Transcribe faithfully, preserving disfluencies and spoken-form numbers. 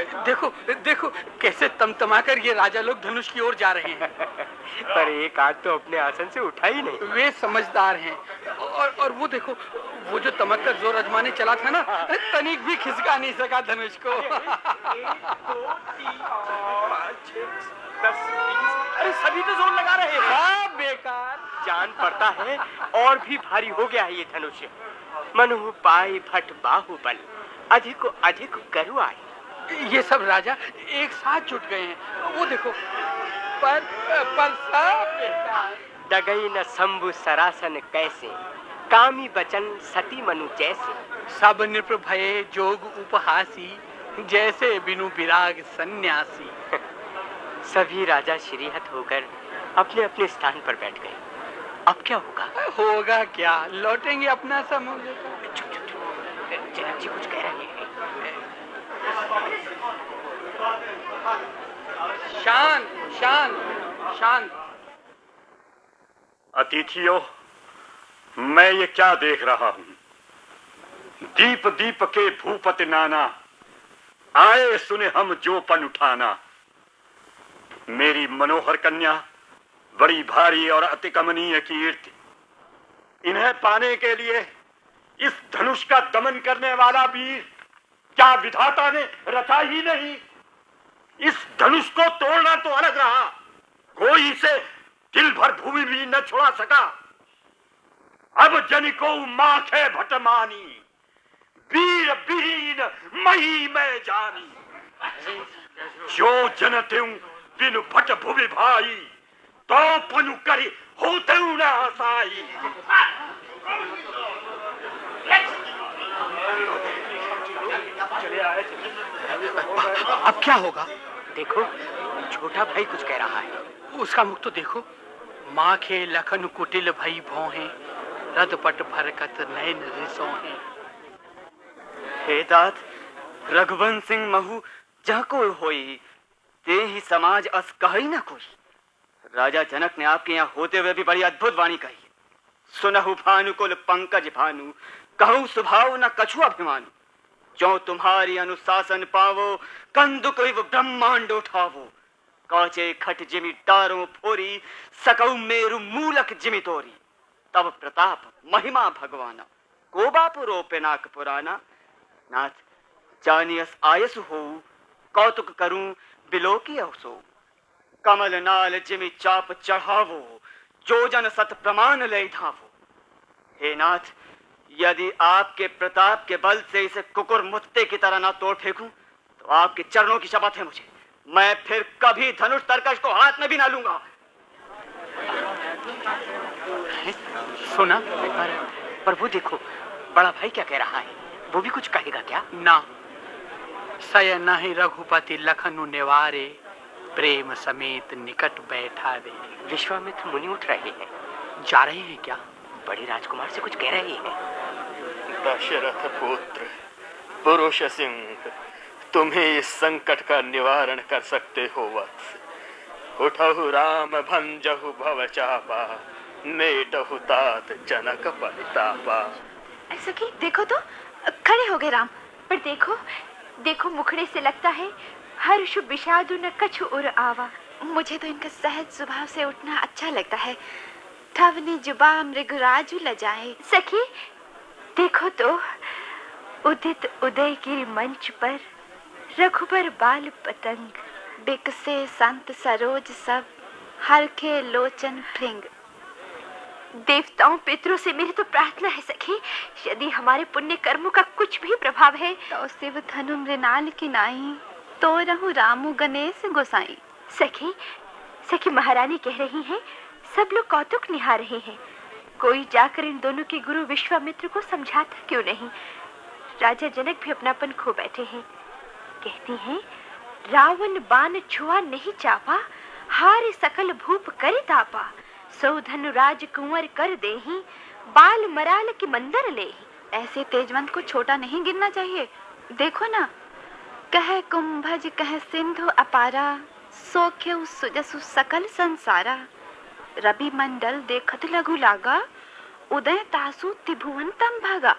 देखो देखो कैसे तमतमाकर ये राजा लोग धनुष की ओर जा रहे हैं। पर एक आध तो अपने आसन से उठा ही नहीं। वे समझदार हैं। और और वो देखो, वो जो तमक कर जोर आजमाने चला था ना, तनिक भी खिसका नहीं सका धनुष को। दस बीस, अरे सभी तो जोर लगा रहे हैं। हाँ, बेकार। जान पड़ता है और भी भारी हो गया है ये धनुष। मनु पाई भट बाहुबल, अधिक को अधिक करु आई। ये सब राजा एक साथ जुट गए हैं। वो देखो, पर पर सब बेकार। डगई न शंभु सरासन कैसे, कामी बचन सती मनु जैसे। सब नृप भये जोग उपहासी, जैसे बिनु विराग सन्यासी। सभी राजा श्रीहत होकर अपने अपने स्थान पर बैठ गए। अब क्या होगा? होगा क्या, लौटेंगे अपना समुद्र। जनक जी कुछ कह रहे हैं। शांत शांत शांत। अतिथियों, मैं ये क्या देख रहा हूं? दीप दीप के भूपति नाना, आए सुने हम जो पन उठाना। मेरी मनोहर कन्या बड़ी भारी और अति कमनीय कीर्ति, इन्हें पाने के लिए इस धनुष का दमन करने वाला वीर क्या विधाता ने रचा ही नहीं? इस धनुष को तोड़ना तो अलग रहा, कोई इसे दिल भर भूमि भी न छोड़ा सका। अब जन को माखे भटमानी, वीर विहीन मही में जानी। जो जन त्यों बिनु भट भुवि भाई, तो पनु करी होते न हसाई। अब क्या होगा? देखो, छोटा भाई कुछ कह रहा है। उसका मुख तो देखो। माँ के लखन कुटिल भई भौहें, रद पट फरकत नैन रिसोहें। हे तात, रघुवंश सिंह महु जह कोई होई, ते ही समाज अस कही न कोई। राजा जनक ने आपके यहाँ होते हुए भी बड़ी अद्भुत वाणी कही। सुनहु भानुकुल पंकज भानु, कहूँ सुभाव न कछु अभिमानु। जो तुम्हारी अनुशासन पावो, कंदुक विव ब्रह्मांड उठावो। काचे खट जिमि टारों फोरी, सकऊ मेरु मूलक जिमि तोरी। तब प्रताप महिमा भगवाना, को बापु रोपेनाक पुराना। नाथ जानियस आयस हो, कौतुक करूं बिलोकी अवसो। कमल नाल जिमि चाप चढ़ावो, जो जन सत प्रमाण ले धावो। हे नाथ, यदि आपके प्रताप के बल से इसे कुकुर मुत्ते की तरह ना तोड़ फेंकूं, तो आपके चरणों की शपथ है मुझे, मैं फिर कभी धनुष तरकश को हाथ में भी ना लूंगा। सुना? पर, पर वो देखो, बड़ा भाई क्या कह रहा है? वो भी कुछ कहेगा क्या? ना, सय नहीं रघुपति लखनु निवारे, प्रेम समेत निकट बैठा रे। विश्वामित्र मुनि उठ रहे हैं। जा रहे हैं क्या? बड़े राजकुमार से कुछ कह रहे हैं। दशरथ पुत्र पुरुष सिंह, तुम्हें इस संकट का निवारण कर सकते हो वत्स। उठहु राम भंजहु भव चापा, मेटहु तात जनक परितापा। सखी देखो तो, खड़े हो गए राम। पर देखो देखो, मुखड़े से लगता है हर्ष विषादु न कछु उर आवा। मुझे तो इनका सहज स्वभाव से उठना अच्छा लगता है। थवनी जुबा मृगराजु लजाए। सखी देखो तो, उदित उदय गिरि मंच पर, रघुबर बाल पतंग। बिकसे संत सरोज सब, हरखे लोचन भृंग। देवताओं पितरों से मेरी तो प्रार्थना है सखी, यदि हमारे पुण्य कर्मों का कुछ भी प्रभाव है तो शिव धनु मृणाल की नाई, तो रहु रामु गणेश गोसाई। सखी सखी महारानी कह रही हैं, सब लोग कौतुक निहार रहे हैं। कोई जाकर इन दोनों के गुरु विश्वामित्र को समझाता क्यों नहीं? राजा जनक भी अपनापन खो बैठे हैं। कहती हैं, रावण बाण छुआ नहीं चापा, हार सकल भूप करि तापा। सौ धनु राज कुंवर कर देहि, बाल मराल की मंदर लेहि। ऐसे तेजवंत को छोटा नहीं गिनना चाहिए। देखो ना, कह कुंभज कह सिंधु अपारा, सोख्यउ सुजसु सकल संसारा। रवि मंडल देखत लघु लागा, उदय तासु त्रिभुवन तम भागा।